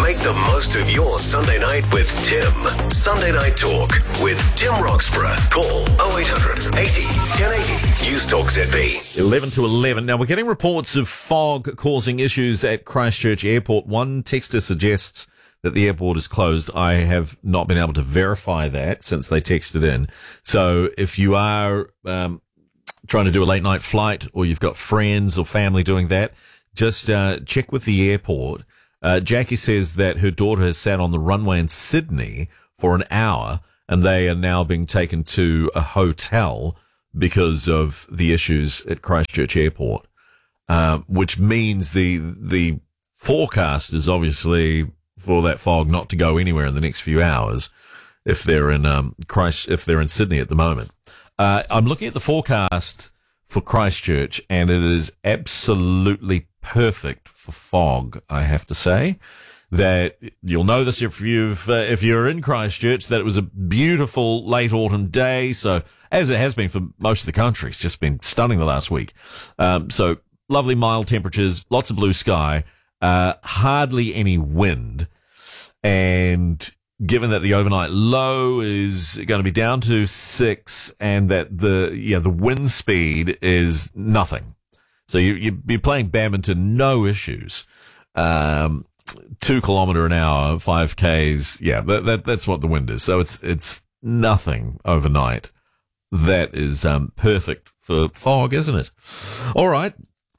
Make the most of your Sunday night with Tim. Sunday Night Talk with Tim Roxburgh. Call 0800 80 1080. News Talk ZB. 11 to 11. Now, we're getting reports of fog causing issues at Christchurch Airport. One texter suggests that the airport is closed. I have not been able to verify that since they texted in. So if you are trying to do a late night flight, or you've got friends or family doing that, just check with the airport. Jackie says that her daughter has sat on the runway in Sydney for an hour, and they are now being taken to a hotel because of the issues at Christchurch Airport, which means the forecast is obviously for that fog not to go anywhere in the next few hours if they're in if they're in Sydney at the moment. I'm looking at the forecast for Christchurch, and it is absolutely perfect for fog, I have to say. That you'll know this if you're in Christchurch, that it was a beautiful late autumn day. So, as it has been for most of the country, it's just been stunning the last week. So lovely mild temperatures, lots of blue sky, hardly any wind. And given that the overnight low is going to be down to 6, and that the wind speed is nothing. So you'd be playing badminton, no issues. 2 kilometre an hour, 5Ks. Yeah, that's what the wind is. So it's nothing overnight. That is perfect for fog, isn't it? All right.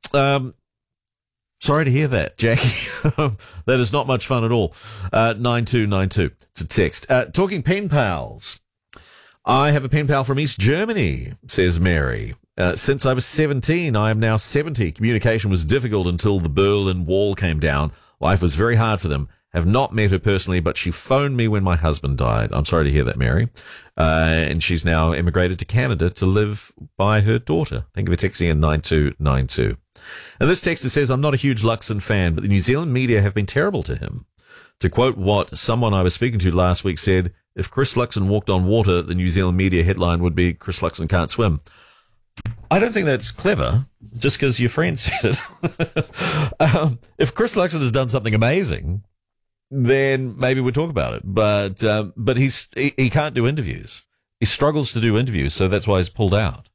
Sorry to hear that, Jackie. That is not much fun at all. 9292 to text. Talking pen pals. I have a pen pal from East Germany, says Mary. Since I was 17, I am now 70. Communication was difficult until the Berlin Wall came down. Life was very hard for them. Have not met her personally, but she phoned me when my husband died. I'm sorry to hear that, Mary. And she's now emigrated to Canada to live by her daughter. Thank you for texting in 9292. And this texter says, I'm not a huge Luxon fan, but the New Zealand media have been terrible to him. To quote what someone I was speaking to last week said, if Chris Luxon walked on water, the New Zealand media headline would be, Chris Luxon can't swim. I don't think that's clever, just because your friend said it. If Chris Luxon has done something amazing, then maybe we'll talk about it. But he can't do interviews. He struggles to do interviews, so that's why he's pulled out.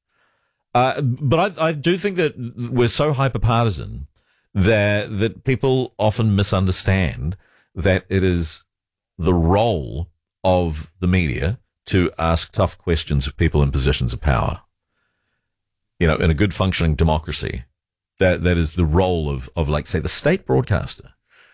But I do think that we're so hyper-partisan that people often misunderstand that it is the role of the media to ask tough questions of people in positions of power. You know, in a good functioning democracy, that is the role of like, say, the state broadcaster.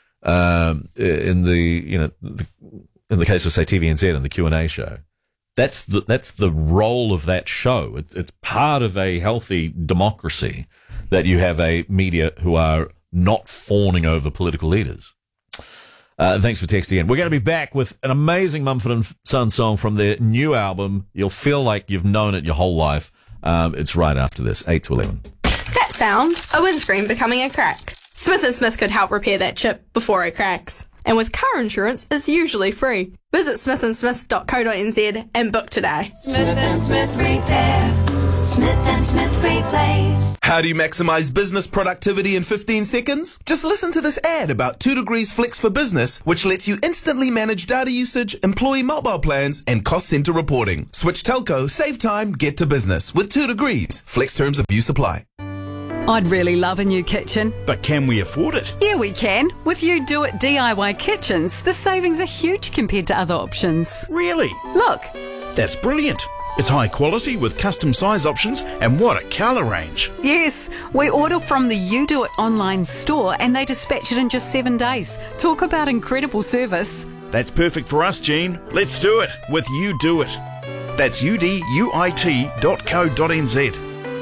In the case of, say, TVNZ and the Q&A show, that's the role of that show. It's part of a healthy democracy that you have a media who are not fawning over political leaders. Thanks for texting in. We're going to be back with an amazing Mumford & Sons song from their new album. You'll feel like you've known it your whole life. It's right after this, 8 to 11. That sound, a windscreen becoming a crack. Smith & Smith could help repair that chip before it cracks. And with car insurance, it's usually free. Visit smithandsmith.co.nz and book today. Smith & Smith Repair. Smith & Smith Replace. How do you maximize business productivity in 15 seconds? Just listen to this ad about 2 Degrees Flex for Business, which lets you instantly manage data usage, employee mobile plans, and cost center reporting. Switch telco, save time, get to business with 2 Degrees. Flex terms of use apply. I'd really love a new kitchen. But can we afford it? Yeah, we can. With You Do It DIY Kitchens, the savings are huge compared to other options. Really? Look. That's brilliant. It's high quality with custom size options, and what a colour range. Yes, we order from the You Do It online store and they dispatch it in just 7 days. Talk about incredible service. That's perfect for us, Jean. Let's do it with You Do It. That's uduit.co.nz.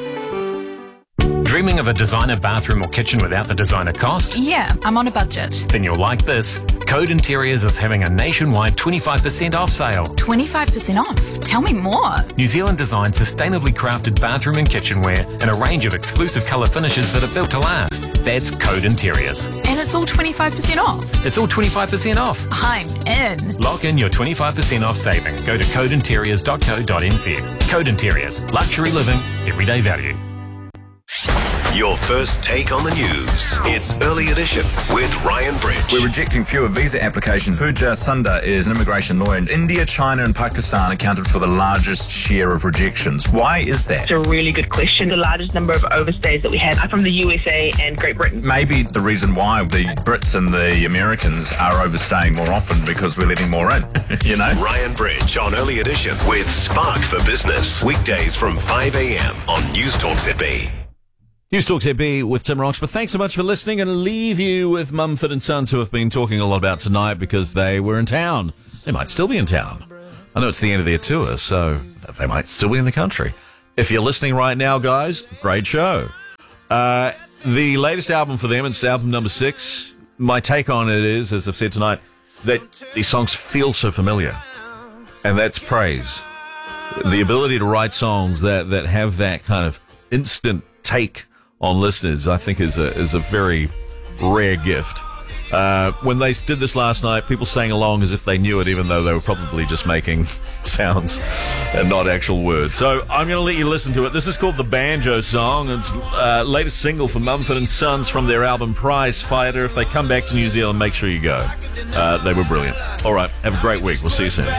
Dreaming of a designer bathroom or kitchen without the designer cost? Yeah, I'm on a budget. Then you'll like this. Code Interiors is having a nationwide 25% off sale. 25% off? Tell me more. New Zealand designed sustainably crafted bathroom and kitchenware in a range of exclusive colour finishes that are built to last. That's Code Interiors. And it's all 25% off? It's all 25% off. I'm in. Lock in your 25% off saving. Go to codeinteriors.co.nz. Code Interiors. Luxury living, everyday value. Your first take on the news. It's Early Edition with Ryan Bridge. We're rejecting fewer visa applications. Pooja Sundar is an immigration lawyer. India, China and Pakistan accounted for the largest share of rejections. Why is that? It's a really good question. The largest number of overstays that we had are from the USA and Great Britain. Maybe the reason why the Brits and the Americans are overstaying more often because we're letting more in, you know? Ryan Bridge on Early Edition with Spark for Business. Weekdays from 5 a.m. on News Talk ZB. News Talk ZB with Tim Roxburgh. Thanks so much for listening, and leave you with Mumford and Sons, who have been talking a lot about tonight because they were in town. They might still be in town. I know it's the end of their tour, so they might still be in the country. If you're listening right now, guys, great show. The latest album for them, it's album number 6. My take on it is, as I've said tonight, that these songs feel so familiar. And that's praise. The ability to write songs that have that kind of instant take on listeners, I think, is a very rare gift. When they did this last night, people sang along as if they knew it, even though they were probably just making sounds and not actual words. So I'm going to let you listen to it. This is called The Banjo Song. It's latest single for Mumford and Sons from their album Prize Fighter. If they come back to New Zealand, make sure you go. They were brilliant. All right, have a great week. We'll see you soon.